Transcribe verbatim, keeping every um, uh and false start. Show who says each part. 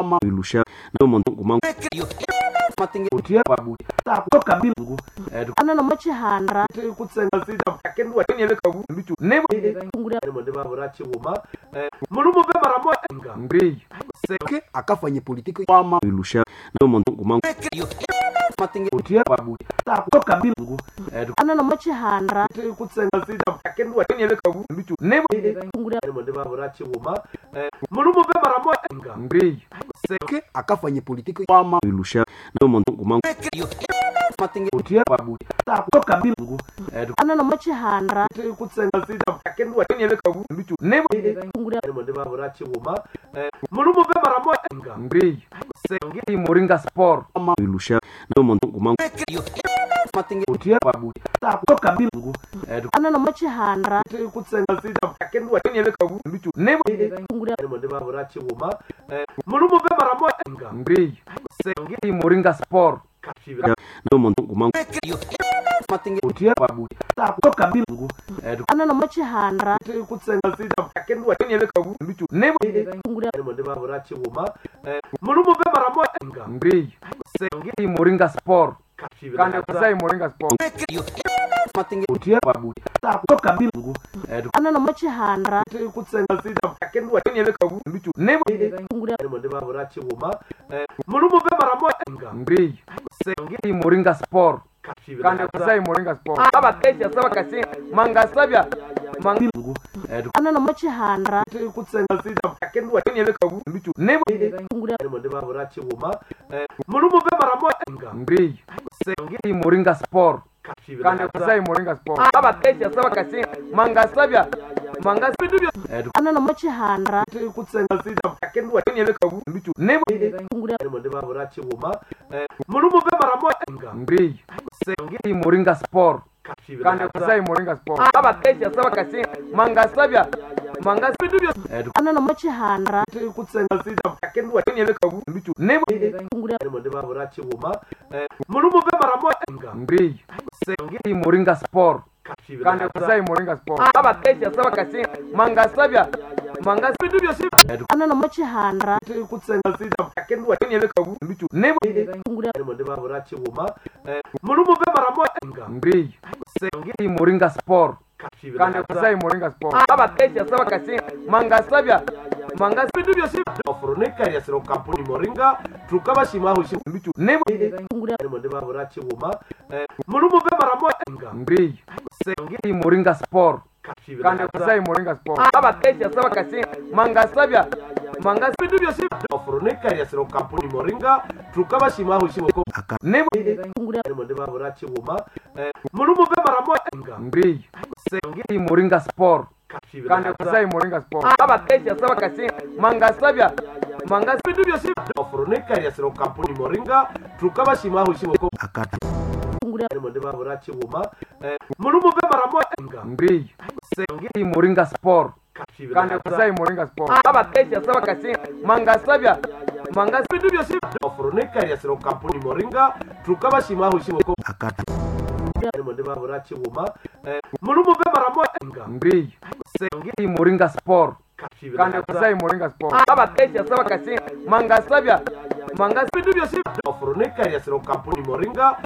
Speaker 1: ama ilusha na monto kumangu matinge utia babu ta kutoka bilungu
Speaker 2: ana no machihanda
Speaker 1: kutsenga sija kakendwa nyebe kabu mbichu nebo monde babu rachi buma mulumu be maramo nga mbi seke akafanye politiki ama ilusha na monto kumangu matinge utia babu ta kutoka bilungu
Speaker 2: ana no machihanda
Speaker 1: kutsenga sija kakendwa nyebe kabu mbichu nebo monde babu rachi buma mulumu be maramo nga mbi seke akafanye politiki ama ilusha na monto kumangu matinge utia babu ta kutoka bilungu
Speaker 2: ana no machihanda
Speaker 1: kutsenga sija kakendwa nyebe kabu mbichu nebo monde babu rachi buma mulumu be maramo nga mbi seke moringa sport ama ilusha na monto kumangu matinge utia babu ta kutoka bilungu
Speaker 2: ana no machihanda
Speaker 1: kutsenga sija kakendwa nyebe kabu mbichu nebo monde babu rachi buma mulumu be maramo nga mbi seke moringa sport na monto kumangu matinge utia babu ta kutoka bilungu
Speaker 2: ana no machihanda
Speaker 1: kutsenga sija kakendwa nyebe kabu mbichu nebo monde babu rachi buma mulumu be maramo nga mbi seke moringa sport kandi kusai moringa sport matinge utia babu ta kutoka bilungu
Speaker 2: ana no machihanda
Speaker 1: kutsenga sija kakendwa nyebe kabu mbichu nebo monde babu rachi buma mulumu be maramo nga mbi seke moringa sport kandi kusai moringa sport abateja saba kasi mangasabya
Speaker 2: mangu ana no machihanda
Speaker 1: kutsenga sija kakendwa nyebe kabu mbichu nebo monde babu rachi buma mulumu be maramo nga mbi seke moringa sport kandi kusai moringa sport abateja saba kasi mangasabya mangasabya
Speaker 2: ana no machihanda
Speaker 1: kutsenga sija kakendwa nyebe kabu mbichu nebo monde babu rachi buma mulumu be maramo nga mbi seke moringa sport kandi kusai moringa sport abateja saba kasi mangasabya mangasabya
Speaker 2: ana no machihanda
Speaker 1: kutsenga sija kakendwa nyebe kabu mbichu nebo monde babu rachi buma mulumu be maramo nga mbi seke moringa sport kandi kusai moringa sport abateja saba kasi mangasabya mangasabya
Speaker 2: ana no machihanda
Speaker 1: kutsenga sija kakendwa nyebe kabu mbichu nebo monde babu rachi buma mulumu be maramo nga mbi seke moringa sport kandi kusai moringa sport abateja saba kasi mangasabya mangasabya ofroneka ya sero kampuni moringa tukaba shimaho shimbichu nebo monde babu rachi buma mulumu be maramo nga mbi seke moringa sport kandi kusai moringa sport abateja saba kasi mangasabya mangasabya ofroneka ya sero kampuni moringa tukaba shimaho shimoko nebo monde babu rachi buma mulumu be maramo nga mbi seke moringa sport kandi kusai moringa sport abateja saba kasi mangasabya mangasabya ofroneka ya sero kampuni moringa tukaba shimaho shimoko akata monde babu rachi buma mulumu be maramo nga mbi seke moringa sport kandi kusai moringa sport abateja saba kasi mangasabya mangasabya ofroneka ya sero kampuni moringa tukaba shimaho shimoko akata monde babu rachi buma mulumu be maramo nga mbi seke moringa sport kandi kusai moringa sport abateja saba kasi mangasabya mangasabya ofroneka ya sero kampuni moringa